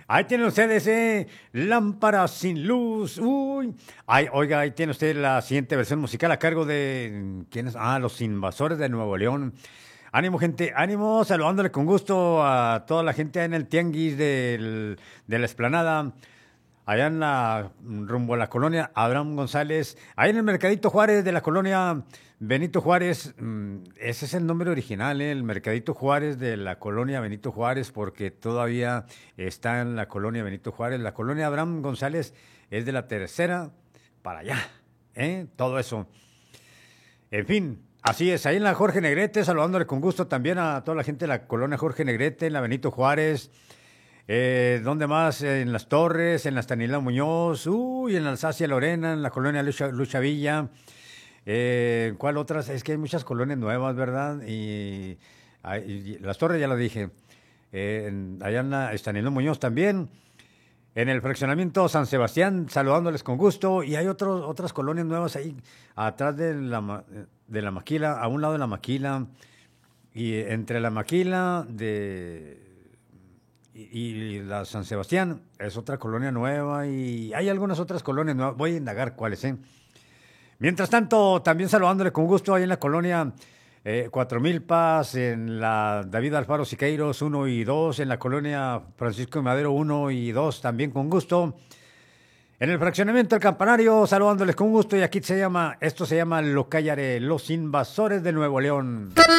Ahí tienen ustedes, Lámpara sin luz. Uy. Ay, oiga, ahí tiene usted la siguiente versión musical a cargo de... ¿Quiénes? Ah, Los Invasores de Nuevo León. Ánimo, gente, ánimo, saludándole con gusto a toda la gente en el tianguis de la Explanada, allá en la rumbo a la colonia Abraham González, ahí en el Mercadito Juárez de la colonia Benito Juárez, ese es el nombre original, el Mercadito Juárez de la colonia Benito Juárez, porque todavía está en la colonia Benito Juárez. La colonia Abraham González es de la tercera para allá, todo eso. En fin, así es, ahí en la Jorge Negrete, saludándole con gusto también a toda la gente de la colonia Jorge Negrete, en la Benito Juárez. ¿Dónde más? En Las Torres, en la Estanislao Muñoz, uy, en la Alsacia Lorena, en la colonia Lucha Villa. ¿Cuál otras? Es que hay muchas colonias nuevas, ¿verdad? Y Las Torres ya lo dije. Allá en la Estanislao Muñoz también. En el fraccionamiento San Sebastián, saludándoles con gusto. Y hay otras colonias nuevas ahí, atrás de la Maquila, a un lado de la Maquila. Y entre la Maquila y la San Sebastián es otra colonia nueva. Y hay algunas otras colonias nuevas. Voy a indagar cuáles, Mientras tanto, también saludándole con gusto ahí en la colonia Cuatro Milpas, en la David Alfaro Siqueiros 1 y 2, en la colonia Francisco de Madero 1 y 2, también con gusto. En el fraccionamiento El Campanario, saludándoles con gusto, y aquí esto se llama Lo Callaré, Los Invasores de Nuevo León.